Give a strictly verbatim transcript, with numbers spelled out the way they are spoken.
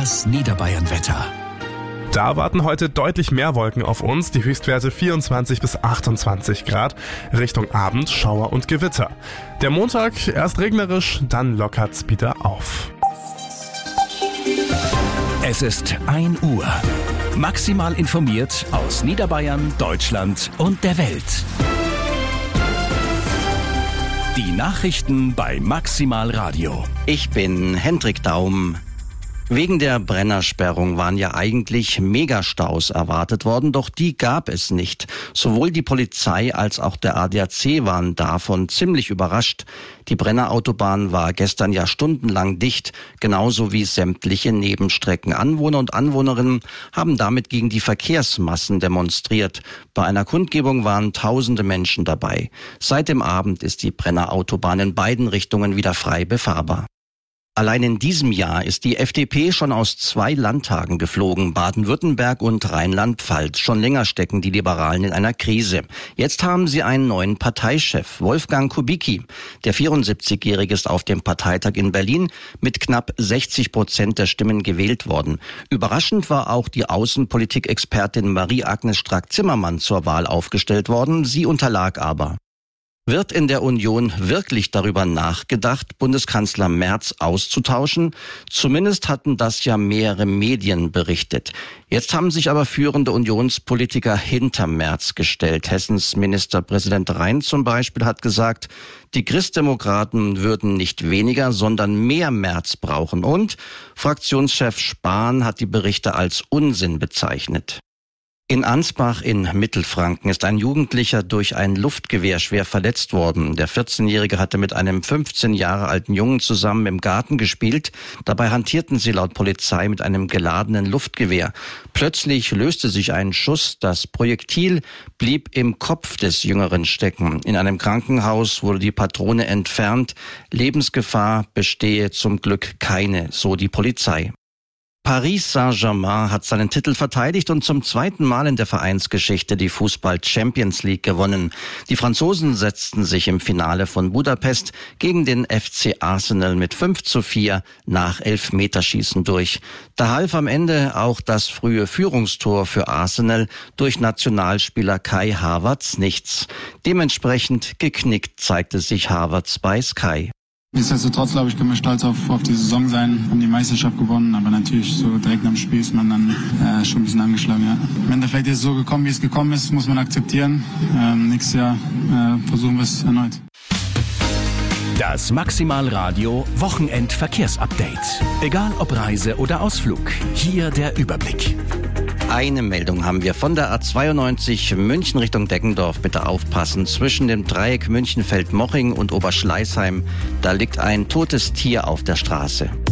Das Niederbayern-Wetter. Da warten heute deutlich mehr Wolken auf uns, die Höchstwerte vierundzwanzig bis achtundzwanzig Grad, Richtung Abend Schauer und Gewitter. Der Montag erst regnerisch, dann lockert's wieder auf. Es ist ein Uhr. Maximal informiert aus Niederbayern, Deutschland und der Welt. Die Nachrichten bei Maximal Radio. Ich bin Hendrik Daum. Wegen der Brennersperrung waren ja eigentlich Megastaus erwartet worden, doch die gab es nicht. Sowohl die Polizei als auch der A D A C waren davon ziemlich überrascht. Die Brennerautobahn war gestern ja stundenlang dicht, genauso wie sämtliche Nebenstrecken. Anwohner und Anwohnerinnen haben damit gegen die Verkehrsmassen demonstriert. Bei einer Kundgebung waren tausende Menschen dabei. Seit dem Abend ist die Brennerautobahn in beiden Richtungen wieder frei befahrbar. Allein in diesem Jahr ist die F D P schon aus zwei Landtagen geflogen, Baden-Württemberg und Rheinland-Pfalz. Schon länger stecken die Liberalen in einer Krise. Jetzt haben sie einen neuen Parteichef, Wolfgang Kubicki. Der vierundsiebzigjährige ist auf dem Parteitag in Berlin mit knapp sechzig Prozent der Stimmen gewählt worden. Überraschend war auch die Außenpolitik-Expertin Marie-Agnes Strack-Zimmermann zur Wahl aufgestellt worden. Sie unterlag aber. Wird in der Union wirklich darüber nachgedacht, Bundeskanzler Merz auszutauschen? Zumindest hatten das ja mehrere Medien berichtet. Jetzt haben sich aber führende Unionspolitiker hinter Merz gestellt. Hessens Ministerpräsident Rhein zum Beispiel hat gesagt, die Christdemokraten würden nicht weniger, sondern mehr Merz brauchen. Und Fraktionschef Spahn hat die Berichte als Unsinn bezeichnet. In Ansbach in Mittelfranken ist ein Jugendlicher durch ein Luftgewehr schwer verletzt worden. Der vierzehnjährige hatte mit einem fünfzehn Jahre alten Jungen zusammen im Garten gespielt. Dabei hantierten sie laut Polizei mit einem geladenen Luftgewehr. Plötzlich löste sich ein Schuss. Das Projektil blieb im Kopf des Jüngeren stecken. In einem Krankenhaus wurde die Patrone entfernt. Lebensgefahr bestehe zum Glück keine, so die Polizei. Paris Saint-Germain hat seinen Titel verteidigt und zum zweiten Mal in der Vereinsgeschichte die Fußball-Champions League gewonnen. Die Franzosen setzten sich im Finale von Budapest gegen den F C Arsenal mit fünf zu vier nach Elfmeterschießen durch. Da half am Ende auch das frühe Führungstor für Arsenal durch Nationalspieler Kai Havertz nichts. Dementsprechend geknickt zeigte sich Havertz bei Sky. Nichtsdestotrotz, glaube ich, können wir stolz auf, auf die Saison sein, haben die Meisterschaft gewonnen, aber natürlich so direkt am Spiel ist man dann äh, schon ein bisschen angeschlagen. Ja. Im Endeffekt ist es so gekommen, wie es gekommen ist, muss man akzeptieren. Ähm, nächstes Jahr äh, versuchen wir es erneut. Das Maximal Radio Wochenend-Verkehrsupdate. Egal ob Reise oder Ausflug, hier der Überblick. Eine Meldung haben wir von der A zweiundneunzig München Richtung Deggendorf. Bitte aufpassen. Zwischen dem Dreieck Münchenfeld-Moching und Oberschleißheim, da liegt ein totes Tier auf der Straße.